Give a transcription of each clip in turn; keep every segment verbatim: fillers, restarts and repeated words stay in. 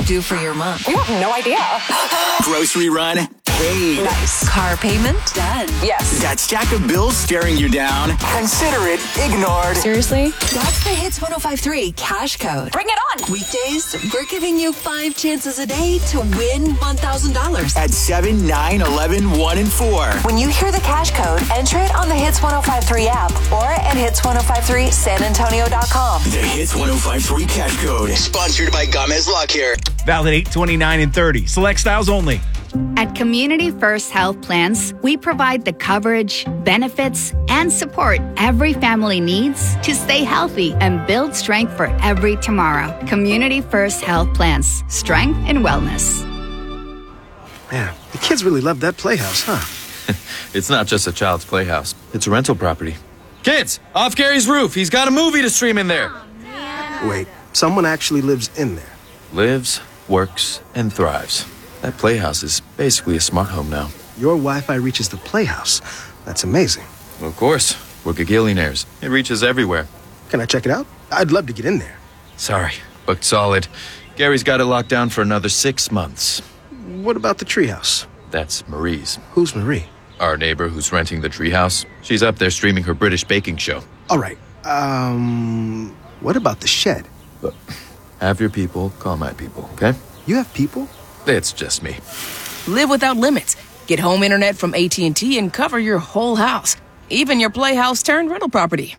due for your month? Ooh, no idea. Grocery run? Paid. Nice. Car payment? Done. Yes. That stack of bills staring you down? Consider it ignored. Seriously? That's the Hits one oh five three cash code. Bring it on. Weekdays, we're giving you five chances a day to win one thousand dollars. At seven, nine, eleven, one, and four. When you hear the cash code, enter it on the Hits one oh five three app or at hits one oh five three san antonio dot com. The Hits one oh five three cash code. Sponsored by Gomez Law Care. Valid eight twenty-nine and thirty. Select styles only. At Community First Health Plans, we provide the coverage, benefits, and support every family needs to stay healthy and build strength for every tomorrow. Community First Health Plans. Strength and wellness. Man, the kids really love that playhouse, huh? It's not just a child's playhouse. It's a rental property. Kids, off Gary's roof. He's got a movie to stream in there. Wait, someone actually lives in there? Lives, works, and thrives. That playhouse is basically a smart home now. Your Wi-Fi reaches the playhouse. That's amazing. Well, of course. We're gagillionaires. It reaches everywhere. Can I check it out? I'd love to get in there. Sorry, booked solid. Gary's got it locked down for another six months. What about the treehouse? That's Marie's. Who's Marie? Our neighbor who's renting the treehouse. She's up there streaming her British baking show. All right. Um, what about the shed? But have your people call my people, okay? You have people? It's just me. Live without limits. Get home internet from A T and T and cover your whole house, even your playhouse turned rental property.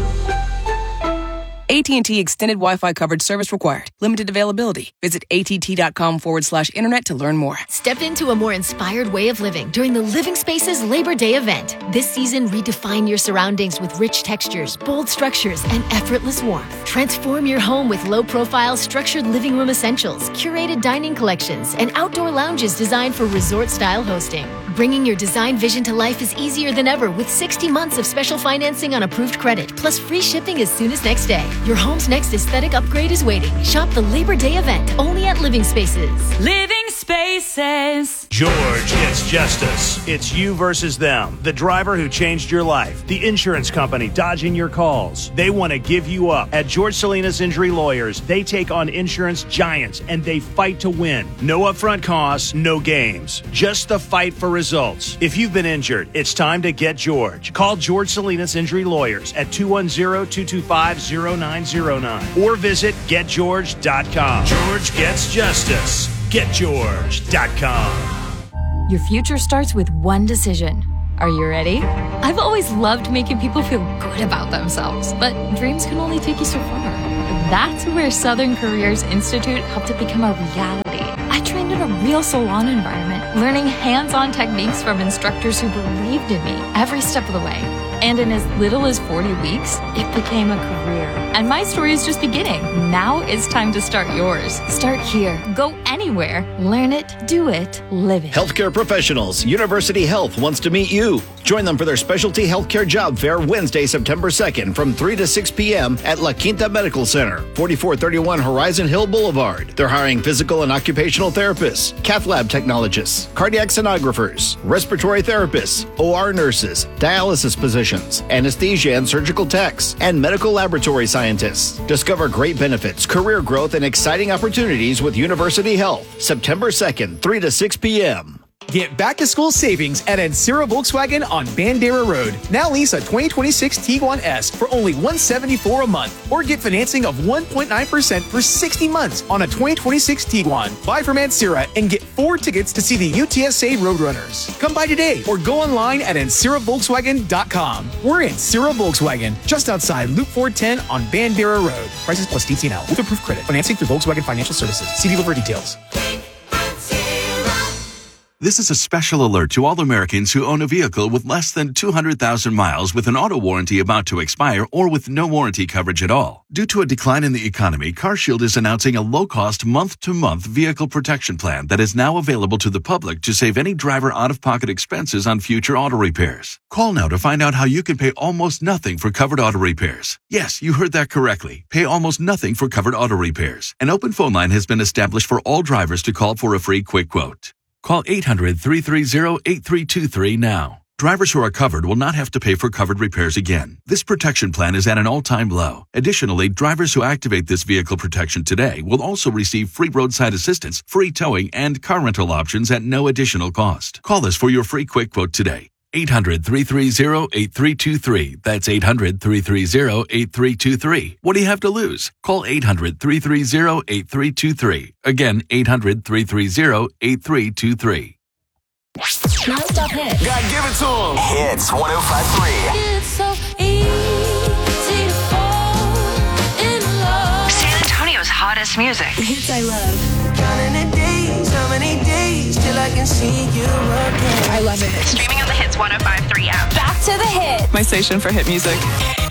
A T and T Extended Wi-Fi coverage service required. Limited availability. Visit att.com forward slash internet to learn more. Step into a more inspired way of living during the Living Spaces Labor Day event. This season, redefine your surroundings with rich textures, bold structures, and effortless warmth. Transform your home with low-profile, structured living room essentials, curated dining collections, and outdoor lounges designed for resort-style hosting. Bringing your design vision to life is easier than ever with sixty months of special financing on approved credit, plus free shipping as soon as next day. Your home's next aesthetic upgrade is waiting. Shop the Labor Day event only at Living Spaces. Living Spaces. George Gets Justice. It's you versus them. The driver who changed your life. The insurance company dodging your calls. They want to give you up. At George Salinas Injury Lawyers, they take on insurance giants and they fight to win. No upfront costs, no games. Just the fight for results. If you've been injured, it's time to get George. Call George Salinas Injury Lawyers at two one zero, two two five, zero nine zero nine or visit get george dot com. George Gets Justice. get george dot com. Your future starts with one decision. Are you ready? I've always loved making people feel good about themselves, but dreams can only take you so far. That's where Southern Careers Institute helped it become a reality. I trained in a real salon environment, learning hands-on techniques from instructors who believed in me every step of the way. And in as little as forty weeks, it became a career. And my story is just beginning. Now it's time to start yours. Start here. Go anywhere. Learn it, do it, live it. Healthcare professionals, University Health wants to meet you. Join them for their specialty healthcare job fair Wednesday, September second from three to six p.m. at La Quinta Medical Center, forty-four thirty-one Horizon Hill Boulevard. They're hiring physical and occupational therapists, cath lab technologists, cardiac sonographers, respiratory therapists, O R nurses, dialysis positions, anesthesia and surgical techs, and medical laboratory scientists. Discover great benefits, career growth, and exciting opportunities with University Health. September second, three to six p.m. Get back-to-school savings at Ancira Volkswagen on Bandera Road. Now lease a twenty twenty-six Tiguan S for only one hundred seventy-four dollars a month, or get financing of one point nine percent for sixty months on a twenty twenty-six Tiguan. Buy from Ancira and get four tickets to see the U T S A Roadrunners. Come by today or go online at ancira volkswagen dot com. We're Ancira Volkswagen, just outside Loop four ten on Bandera Road. Prices plus D T and L with approved credit. Financing through Volkswagen Financial Services. See dealer for details. This is a special alert to all Americans who own a vehicle with less than two hundred thousand miles with an auto warranty about to expire or with no warranty coverage at all. Due to a decline in the economy, CarShield is announcing a low-cost month-to-month vehicle protection plan that is now available to the public to save any driver out-of-pocket expenses on future auto repairs. Call now to find out how you can pay almost nothing for covered auto repairs. Yes, you heard that correctly. Pay almost nothing for covered auto repairs. An open phone line has been established for all drivers to call for a free quick quote. Call eight hundred, three three zero, eight three two three now. Drivers who are covered will not have to pay for covered repairs again. This protection plan is at an all-time low. Additionally, drivers who activate this vehicle protection today will also receive free roadside assistance, free towing, and car rental options at no additional cost. Call us for your free quick quote today. eight hundred, three three zero, eight three two three. That's eight hundred, three three zero, eight three two three. What do you have to lose? Call eight hundred, three three zero, eight three two three. Again, eight hundred, three three zero, eight three two three. Non-stop hits. God, give it to him. Hits one oh five point three. It's so easy to fall in love. San Antonio's hottest music. Hits I love. Counting the days, how many days till I can see you again? I love it. Streaming on the Hits one oh five point three app. Back to the hit. My station for hit music.